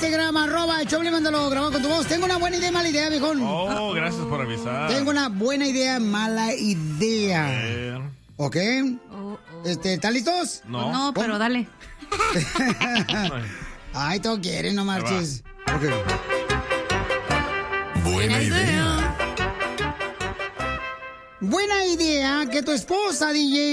Instagram, @Choplin, mándalo grabado con tu voz. Tengo una buena idea y mala idea, viejón. Oh, gracias por avisar. Tengo una buena idea, mala idea. ¿Ok? ¿Están listos? No. No, pero dale. Ay, todo quieren, no marches. Okay. Buena idea. Buena idea que tu esposa, DJ,